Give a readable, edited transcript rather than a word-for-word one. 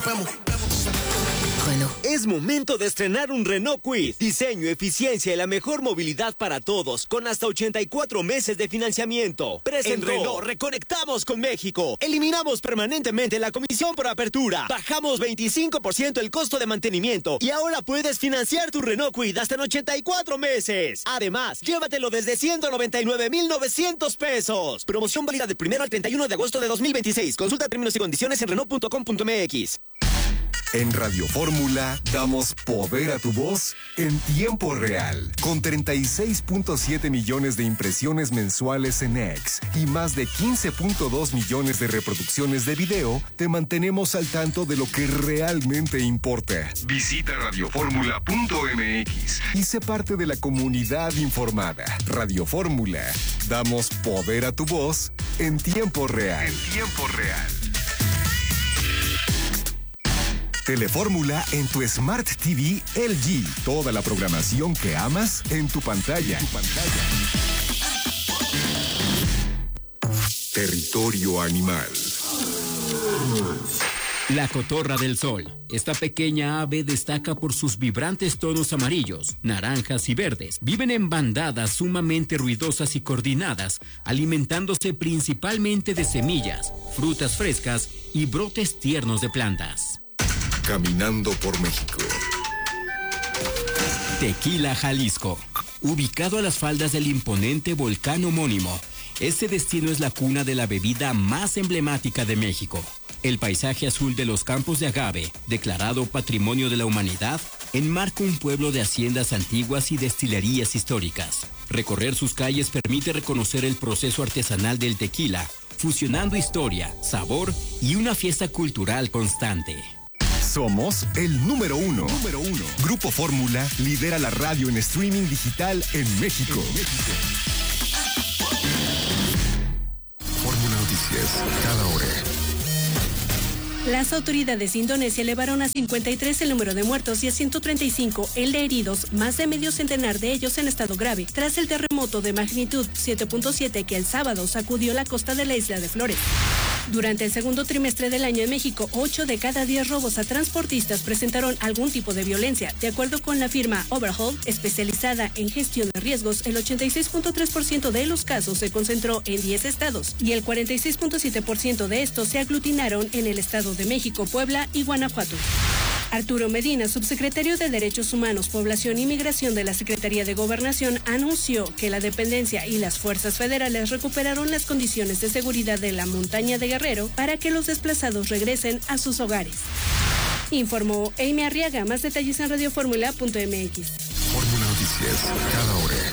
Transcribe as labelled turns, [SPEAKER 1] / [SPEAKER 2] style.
[SPEAKER 1] Renault. Es momento de estrenar un Renault Kwid. Diseño, eficiencia y la mejor movilidad para todos, con hasta 84 meses de financiamiento. En Renault reconectamos con México. Eliminamos permanentemente la comisión por apertura. Bajamos 25% el costo de mantenimiento. Y ahora puedes financiar tu Renault Kwid hasta en 84 meses. Además, llévatelo desde 199,900 pesos. Promoción válida del 1 al 31 de agosto de 2026. Consulta términos y condiciones en Renault.com.mx.
[SPEAKER 2] En Radio Fórmula damos poder a tu voz en tiempo real. Con 36.7 millones de impresiones mensuales en X y más de 15.2 millones de reproducciones de video, te mantenemos al tanto de lo que realmente importa. Visita radioformula.mx y sé parte de la comunidad informada. Radio Fórmula, damos poder a tu voz en tiempo real. Telefórmula en tu Smart TV LG. Toda la programación que amas en tu pantalla. Territorio animal.
[SPEAKER 3] La cotorra del sol. Esta pequeña ave destaca por sus vibrantes tonos amarillos, naranjas y verdes. Viven en bandadas sumamente ruidosas y coordinadas, alimentándose principalmente de semillas, frutas frescas y brotes tiernos de plantas.
[SPEAKER 2] Caminando por México.
[SPEAKER 3] Tequila, Jalisco. Ubicado a las faldas del imponente volcán homónimo, este destino es la cuna de la bebida más emblemática de México. El paisaje azul de los campos de agave, declarado Patrimonio de la Humanidad, enmarca un pueblo de haciendas antiguas y destilerías históricas. Recorrer sus calles permite reconocer el proceso artesanal del tequila, fusionando historia, sabor y una fiesta cultural constante.
[SPEAKER 2] Somos el número uno. Grupo Fórmula lidera la radio en streaming digital en México. Fórmula Noticias, cada hora.
[SPEAKER 4] Las autoridades de Indonesia elevaron a 53 el número de muertos y a 135 el de heridos, más de medio centenar de ellos en estado grave, tras el terremoto de magnitud 7.7 que el sábado sacudió la costa de la isla de Flores. Durante el segundo trimestre del año en México, 8 de cada 10 robos a transportistas presentaron algún tipo de violencia. De acuerdo con la firma Overhaul, especializada en gestión de riesgos, el 86.3% de los casos se concentró en 10 estados y el 46.7% de estos se aglutinaron en el Estado de México, Puebla y Guanajuato. Arturo Medina, subsecretario de Derechos Humanos, Población y Migración de la Secretaría de Gobernación, anunció que la dependencia y las fuerzas federales recuperaron las condiciones de seguridad de la montaña de Guerrero para que los desplazados regresen a sus hogares. Informó Amy Arriaga. Más detalles en radioformula.mx.
[SPEAKER 2] Fórmula Noticias, cada hora.